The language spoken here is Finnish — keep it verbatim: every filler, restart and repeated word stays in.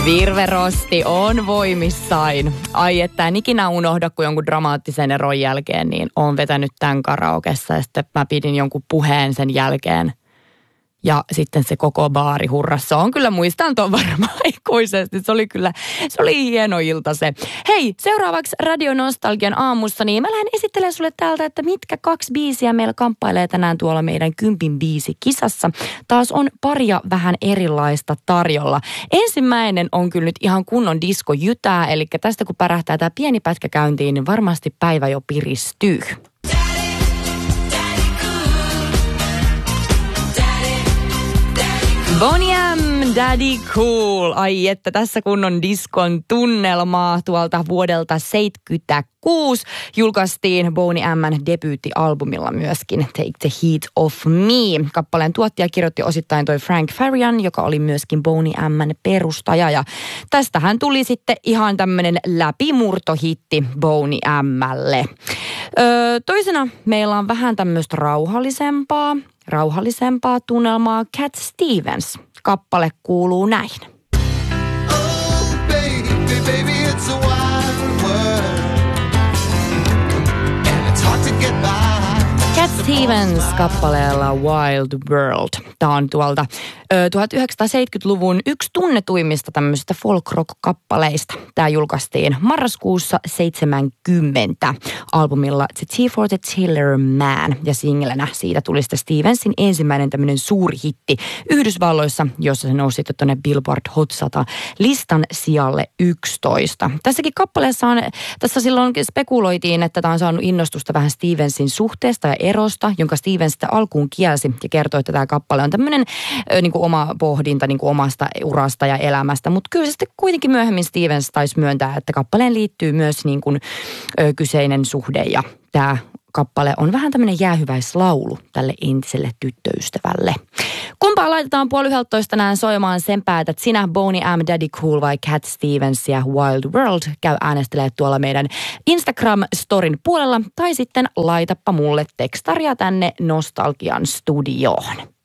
Virverosti on voimissain. Ai että en ikinä unohda, kun jonkun dramaattisen eron jälkeen, niin olen vetänyt tämän karaokessa ja sitten mä pidin jonkun puheen sen jälkeen. Ja sitten se koko baari hurrassa on kyllä, muistan tuon varmaan ikuisesti. Se oli kyllä, se oli hieno ilta se. Hei, seuraavaksi Radio Nostalgian aamussa, niin mä lähden esittelemään sulle täältä, että mitkä kaksi biisiä meillä kamppailee tänään tuolla meidän kympin biisi kisassa. Taas on paria vähän erilaista tarjolla. Ensimmäinen on kyllä nyt ihan kunnon diskojytää, eli tästä kun pärähtää tämä pieni pätkä käyntiin, niin varmasti päivä jo piristyy. Boney M, Daddy Cool. Ai että tässä kunnon diskon tunnelmaa tuolta vuodelta seitsemänkymmentäkuusi julkaistiin Boney M:n debyyttialbumilla myöskin Take the Heat Off Me. Kappaleen tuottaja kirjoitti osittain toi Frank Farian, joka oli myöskin Boney M:n perustaja. Ja tästähän tuli sitten ihan tämmönen läpimurtohitti Boney M:lle. Öö, toisena meillä on vähän tämmöistä rauhallisempaa. Rauhallisempaa tunnelmaa Cat Stevens. Kappale kuuluu näin. Oh, baby, baby, it's a wild world. And it's hard to get by. Cat Stevens kappaleella Wild World. Tämä on tuolta ö, tuhatyhdeksänsataaseitsemänkymmentäluvun yksi tunnetuimmista tämmöisistä folk-rock-kappaleista. Tämä julkaistiin marraskuussa seitsemänkymmentä albumilla The Tea for the Tiller Man. Ja singlenä siitä tuli sitten Stevensin ensimmäinen tämmöinen suuri hitti Yhdysvalloissa, jossa se nousi sitten tuonne Billboard Hot sata listan sijalle yksitoista. Tässäkin kappaleessa on, tässä silloin spekuloitiin, että tämä on saanut innostusta vähän Stevensin suhteesta ja erosta, jonka Stevens sitten alkuun kielsi ja kertoi, että tämä kappale on tämmöinen ö, niin kuin oma pohdinta niin kuin omasta urasta ja elämästä. Mutta kyllä se sitten kuitenkin myöhemmin Stevens taisi myöntää, että kappaleen liittyy myös niin kuin, ö, kyseinen suhde ja tämä kappale on vähän tämmöinen jäähyväislaulu tälle entiselle tyttöystävälle. Kumpaa laitetaan puoli yhdeltätoista tänään soimaan, sen päätät sinä Boney M, Daddy Cool vai Cat Stevens ja Wild World. Käy äänestelee tuolla meidän Instagram-storin puolella tai sitten laitappa mulle tekstaria tänne Nostalgian studioon.